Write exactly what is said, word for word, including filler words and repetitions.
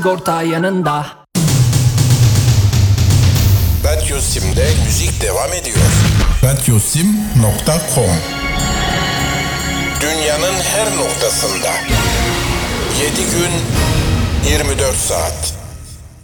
sigorta yanında. Radyo Sim'de müzik devam ediyor. radyosim nokta com Dünyanın her noktasında. yedi gün, yirmi dört saat.